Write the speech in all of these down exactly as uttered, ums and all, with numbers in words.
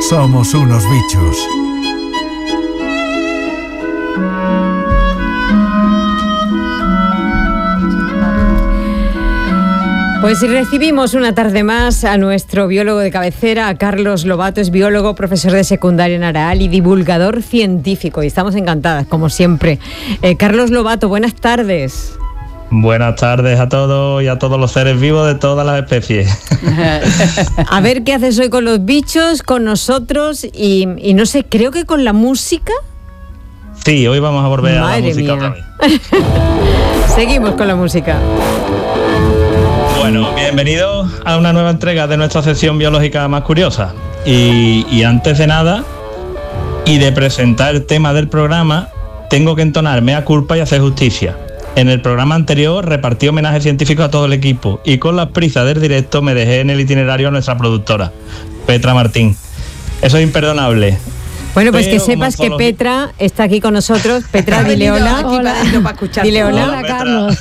somos unos bichos. Pues recibimos una tarde más a nuestro biólogo de cabecera, a Carlos Lobato. Es biólogo, profesor de secundaria en Araal y divulgador científico. Y estamos encantadas, como siempre. Eh, Carlos Lobato, buenas tardes. Buenas tardes a todos y a todos los seres vivos de todas las especies. A ver qué haces hoy con los bichos, con nosotros y, y no sé, creo que con la música. Sí, hoy vamos a volver Madre a la música mía. otra vez. Seguimos con la música. Bueno, bienvenidos a una nueva entrega de nuestra sección biológica más curiosa. Y, y antes de nada, y de presentar el tema del programa, tengo que entonar mea culpa y hacer justicia. En el programa anterior repartí homenaje científico a todo el equipo y con las prisas del directo me dejé en el itinerario a nuestra productora, Petra Martín. Eso es imperdonable. Bueno, pues Pero que sepas que zoológico... Petra está aquí con nosotros. Petra, dile hola. Hola. Para escuchar. Dile hola. Hola, Carlos.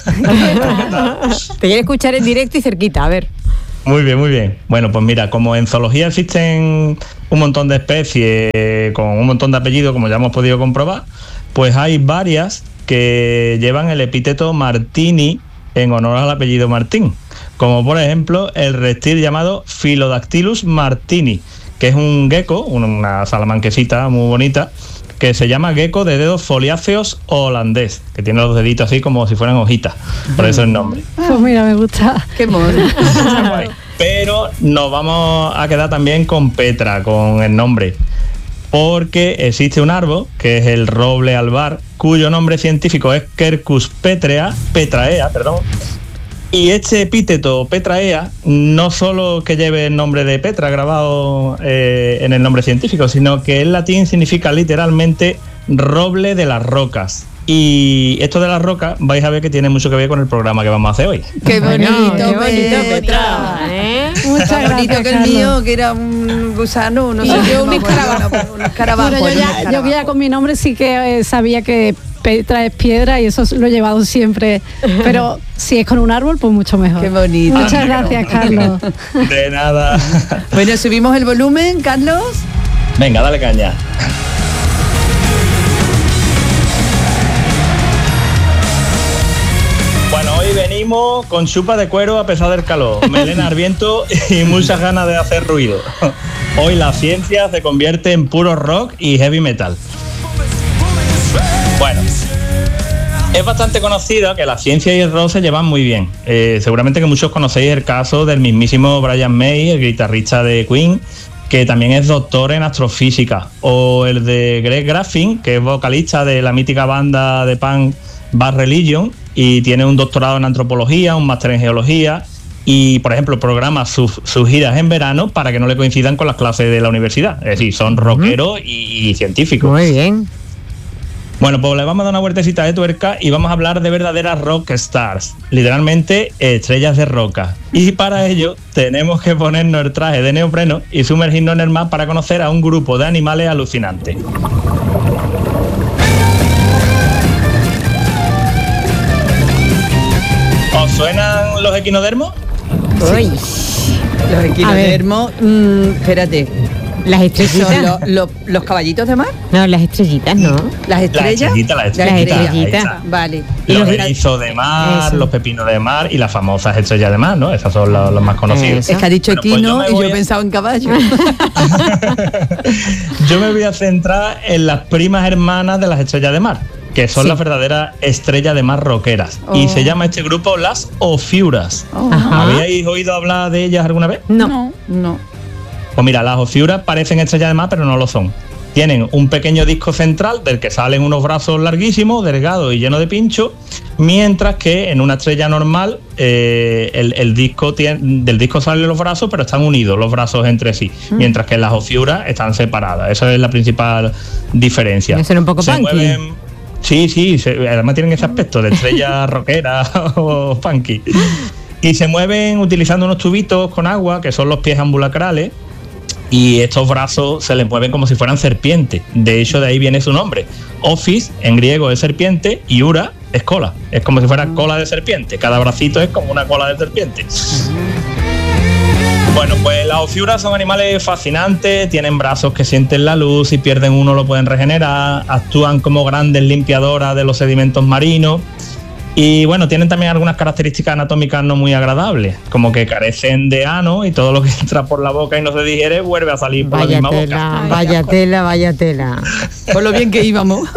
Te quiere escuchar en directo y cerquita, a ver. Muy bien, muy bien. Bueno, pues mira, como en zoología existen un montón de especies con un montón de apellidos, como ya hemos podido comprobar, pues hay varias que llevan el epíteto Martini en honor al apellido Martín, como por ejemplo el reptil llamado Philodactylus martini, que es un gecko, una salamanquesita muy bonita, que se llama gecko de dedos foliáceos holandés, que tiene los deditos así como si fueran hojitas, por eso el nombre. Pues mira, me gusta. Qué mono. Pero nos vamos a quedar también con Petra, con el nombre, porque existe un árbol, que es el roble albar, cuyo nombre científico es Quercus petrea, petraea, perdón, y este epíteto petraea no solo que lleve el nombre de Petra grabado eh, en el nombre científico, sino que en latín significa literalmente roble de las rocas. Y esto de las rocas vais a ver que tiene mucho que ver con el programa que vamos a hacer hoy. Qué bonito, Bueno, qué bonito, Petra. Petra, ¿eh? Muchas Más bonito gracias, que el Carlos. mío, que era un gusano, no Y sé yo qué, un me acuerdo, escarabajo. un escarabajo. Bueno, yo un ya, yo escarabajo. que ya con mi nombre sí que eh, sabía que Petra es piedra y eso lo he llevado siempre. Pero si es con un árbol, pues mucho mejor. Qué bonito. Muchas gracias, Carlos. De nada. Bueno, subimos el volumen, Carlos. Venga, dale caña. Bueno, hoy venimos con chupa de cuero a pesar del calor, melena al viento y muchas ganas de hacer ruido. Hoy la ciencia se convierte en puro rock y heavy metal. Bueno, es bastante conocido que la ciencia y el rock se llevan muy bien. Eh, seguramente que muchos conocéis el caso del mismísimo Brian May, el guitarrista de Queen, que también es doctor en astrofísica, o el de Greg Graffin, que es vocalista de la mítica banda de punk Bad Religion y tiene un doctorado en antropología, un máster en geología y, por ejemplo, programa sus, sus giras en verano para que no le coincidan con las clases de la universidad. Es decir, son rockeros y, y científicos. Muy bien. Bueno, pues le vamos a dar una vueltecita de tuerca y vamos a hablar de verdaderas rock stars, literalmente estrellas de roca. Y para ello tenemos que ponernos el traje de neopreno y sumergirnos en el mar para conocer a un grupo de animales alucinantes. ¿Os suenan los equinodermos? Uy, Los equinodermos, mmm, espérate. las ¿Son estrellitas. los, los, los caballitos de mar? No, las estrellitas, ¿no? ¿Las estrellas? estrellitas, las Las estrellitas. estrellitas. Ahí está. Vale. Y Los los- erizos de mar, Eso. los pepinos de mar y las famosas estrellas de mar, ¿no? Esas son los, los más conocidos. Eso. Es que ha dicho Bueno, pues equino yo me y yo voy he a- pensado en caballo. Yo me voy a centrar en las primas hermanas de las estrellas de mar, que son Sí. las verdaderas estrellas de mar roqueras. Oh. Y se llama este grupo las Ophiuras. Oh. Ajá. ¿Habéis oído hablar de ellas alguna vez? No. No, no. Pues mira, las Ophiuras parecen estrellas de mar, pero no lo son. Tienen un pequeño disco central del que salen unos brazos larguísimos, delgados y llenos de pinchos, mientras que en una estrella normal eh, el, el disco tiene, del disco salen los brazos, pero están unidos los brazos entre sí, mientras que en las Ophiuras están separadas. Esa es la principal diferencia. Eso era un poco Se punky. mueven- Sí, sí, se- además tienen ese aspecto de estrella rockera o funky. Y se mueven utilizando unos tubitos con agua, que son los pies ambulacrales, y estos brazos se les mueven como si fueran serpientes. De hecho, de ahí viene su nombre. Ophis, en griego, es serpiente, y ura es cola. Es como si fuera cola de serpiente. Cada bracito es como una cola de serpiente. Bueno, pues las ofiuras son animales fascinantes, tienen brazos que sienten la luz, si pierden uno lo pueden regenerar, actúan como grandes limpiadoras de los sedimentos marinos y bueno, tienen también algunas características anatómicas no muy agradables, como que carecen de ano y todo lo que entra por la boca y no se digiere vuelve a salir por Vaya la misma tela, boca. vaya tela, vaya tela. Por lo bien que íbamos.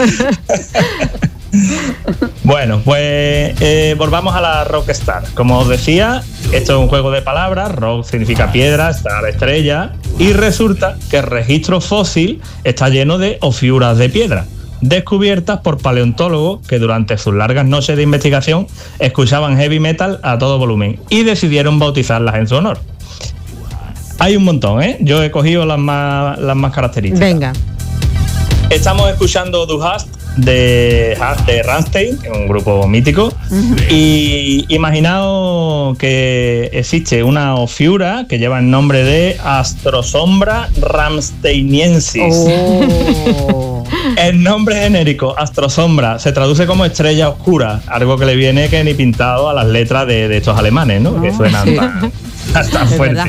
Bueno, pues eh, volvamos a la Rockstar. Como os decía, esto es un juego de palabras. Rock significa piedra, star estrella. Y resulta que el registro fósil está lleno de ofiuras de piedra, descubiertas por paleontólogos que durante sus largas noches de investigación escuchaban heavy metal a todo volumen y decidieron bautizarlas en su honor. Hay un montón, ¿eh? Yo he cogido las más, las más características. Venga. Estamos escuchando Du Hast de, de Rammstein, un grupo mítico, uh-huh. Y imaginaos que existe una ofiura que lleva el nombre de Astrosombra rammsteiniensis. Oh. El nombre genérico Astrosombra se traduce como estrella oscura, algo que le viene que ni pintado a las letras de, de estos alemanes, ¿no? Oh, que suenan sí. tan, tan fuertes.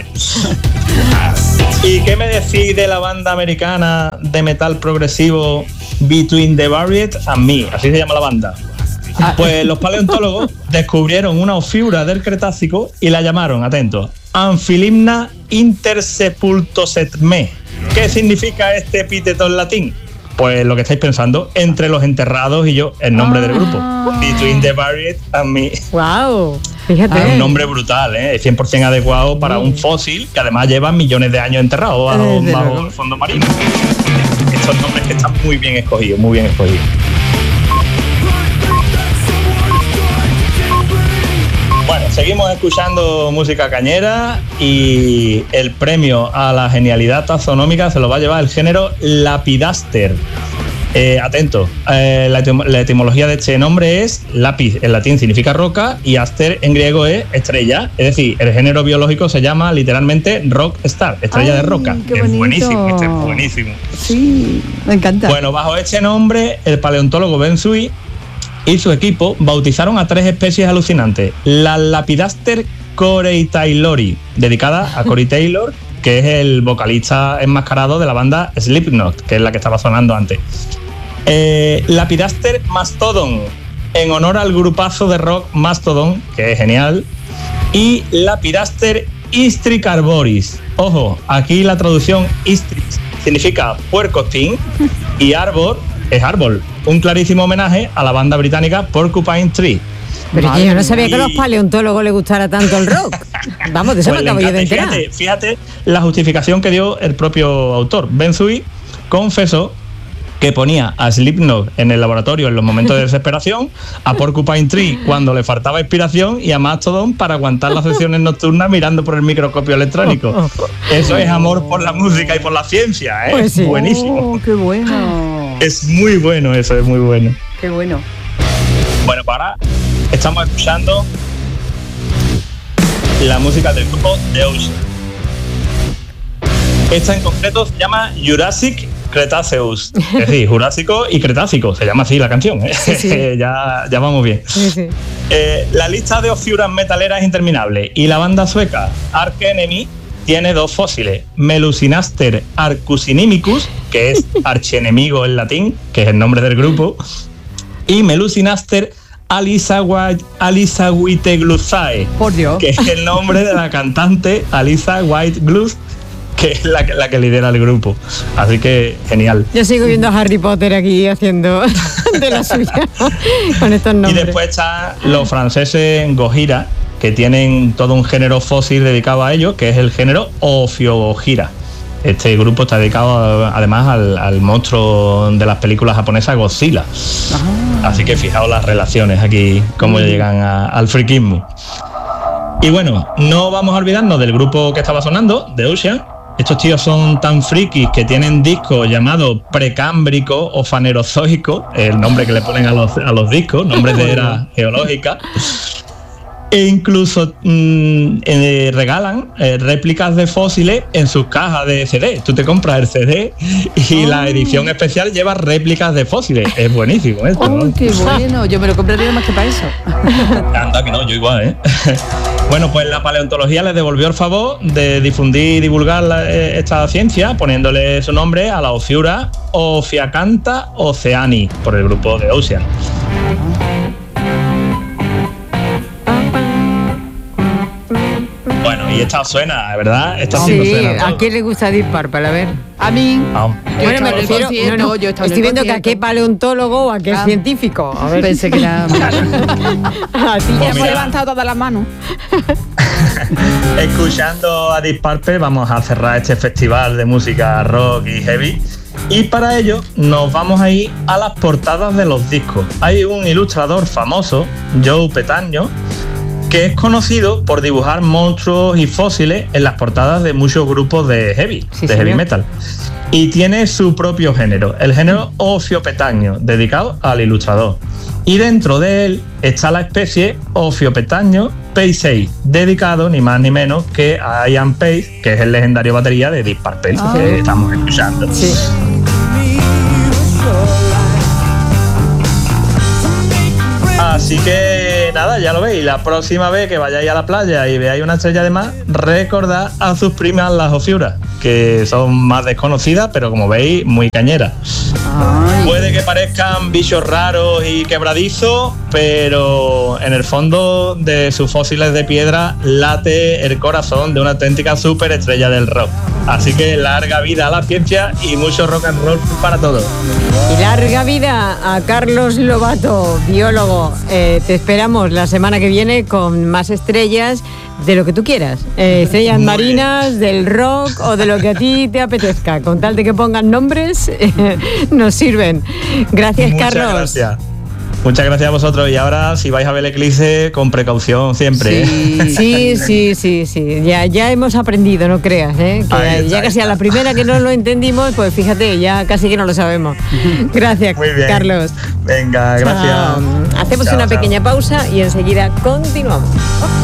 ¿Y qué me decís de la banda americana de metal progresivo Between the Buried and Me? Así se llama la banda. Pues los paleontólogos descubrieron una ofiura del Cretácico y la llamaron, atentos, Amphilimna intersepultosetme. ¿Qué significa este epíteto en latín? Pues lo que estáis pensando, entre los enterrados y yo, el nombre ah. del grupo. Between the Buried and Me. ¡Wow! Fíjate. Es un nombre brutal, ¿eh? cien por ciento adecuado para un fósil que además lleva millones de años enterrado bajo, eh, bajo el fondo marino. Estos nombres que están muy bien escogidos, muy bien escogidos. Bueno, seguimos escuchando música cañera y el premio a la genialidad taxonómica se lo va a llevar el género Lapidaster. Eh, atento, eh, la, etim- la etimología de este nombre es lápiz, en latín significa roca y aster en griego es estrella, es decir, el género biológico se llama literalmente rock star, estrella Ay, de roca. Qué es bonito. buenísimo, este es buenísimo. Sí, me encanta. Bueno, bajo este nombre, el paleontólogo Ben Sui y su equipo bautizaron a tres especies alucinantes. La Lapidaster corey taylori, dedicada a Corey Taylor, que es el vocalista enmascarado de la banda Slipknot, que es la que estaba sonando antes. Eh, Lapidaster Mastodon, en honor al grupazo de rock Mastodon, que es genial. Y Lapidaster Istricarboris. Ojo, aquí la traducción Istris significa puercoespín y arbor es árbol. Un clarísimo homenaje a la banda británica Porcupine Tree. Pero que yo no sabía que a los paleontólogos les gustara tanto el rock. Vamos, de eso pues me acabo yo de enterar. Fíjate, fíjate la justificación que dio el propio autor. Ben Sui confesó que ponía a Slipknot en el laboratorio en los momentos de desesperación, a Porcupine Tree cuando le faltaba inspiración y a Mastodon para aguantar las sesiones nocturnas mirando por el microscopio electrónico. Eso es amor por la música y por la ciencia, ¿eh? Pues sí. Buenísimo. Oh, ¡qué bueno! Es muy bueno eso, es muy bueno. ¡Qué bueno! Bueno, pues ahora estamos escuchando la música del grupo The Ocean. Esta en concreto se llama Jurassic Cretaceous, es decir, Jurásico y Cretácico, se llama así la canción, ¿eh? Sí, sí. ya, ya vamos bien. Sí, sí. Eh, la lista de ofiuras metaleras es interminable y la banda sueca Arch Enemy tiene dos fósiles, Melusinaster arcusinimicus, que es archienemigo en latín, que es el nombre del grupo, y Melusinaster Alisa Whiteglussae, por Dios, que es el nombre de la cantante Alisa Whitegluss, que es la, la que lidera el grupo. Así que genial. Yo sigo viendo a Harry Potter aquí haciendo de la suya con estos nombres. Y después están los franceses Gojira, que tienen todo un género fósil dedicado a ellos, que es el género Ophiogyra. Este grupo está dedicado además al, al monstruo de las películas japonesas Godzilla. Ajá. Así que fijaos las relaciones aquí, cómo mm. llegan a, al friquismo. Y bueno, no vamos a olvidarnos del grupo que estaba sonando, The Ocean. Estos tíos son tan frikis que tienen discos llamados precámbrico o fanerozoico, el nombre que le ponen a los, a los discos, nombres de era geológica. E incluso mmm, eh, regalan eh, réplicas de fósiles en sus cajas de C D. Tú te compras el C D y oh. la edición especial lleva réplicas de fósiles. Es buenísimo esto, oh, ¿no? ¡Qué bueno! Yo me lo compraría más que para eso. Anda que no, yo igual, ¿eh? Bueno, pues la paleontología les devolvió el favor de difundir y divulgar la, eh, esta ciencia poniéndole su nombre a la Ophiura Ophiacantha oceani por el grupo de Ocean. Bueno, y esta os suena, ¿verdad? Esta sí, sí suena a ¿a quién le gusta Deep Purple? A ver. A mí. Oh. Bueno, me refiero, no, no, yo estoy viendo que a qué paleontólogo o a qué ah, científico. A ver. Pensé que era... a ti pues ya hemos levantado todas las manos. Escuchando a Deep Purple vamos a cerrar este festival de música rock y heavy. Y para ello nos vamos a ir a las portadas de los discos. Hay un ilustrador famoso, Joe Petagno, que es conocido por dibujar monstruos y fósiles en las portadas de muchos grupos de heavy, sí, de señor. heavy metal. Y tiene su propio género, el género Ophiopetagno, dedicado al ilustrador. Y dentro de él está la especie Ophiopetagno Pacei, dedicado ni más ni menos que a Ian Pace, que es el legendario batería de Deep Purple, oh. que estamos escuchando. Sí. Así que nada, ya lo veis, la próxima vez que vayáis a la playa y veáis una estrella de mar, recordad a sus primas las Ophiuras, que son más desconocidas, pero como veis, muy cañeras. Ay. Puede que parezcan bichos raros y quebradizos, pero en el fondo de sus fósiles de piedra late el corazón de una auténtica superestrella del rock. Así que larga vida a la ciencia y mucho rock and roll para todos. Y larga vida a Carlos Lobato, biólogo. Eh, te esperamos la semana que viene con más estrellas de lo que tú quieras. Eh, estrellas Muy marinas, bien. del rock o de lo que a ti te apetezca. Con tal de que pongan nombres, eh, nos sirven. Gracias, Muchas Carlos. Gracias. Muchas gracias a vosotros. Y ahora, si vais a ver el eclipse, con precaución siempre. Sí, ¿eh? sí, sí, sí, sí. Ya, ya hemos aprendido, no creas, ¿eh? Que ahí está, ya casi a la primera que no lo entendimos, pues fíjate, ya casi que no lo sabemos. Gracias, Muy bien. Carlos. Venga, gracias. Chao. Hacemos chao, una chao. pequeña pausa y enseguida continuamos.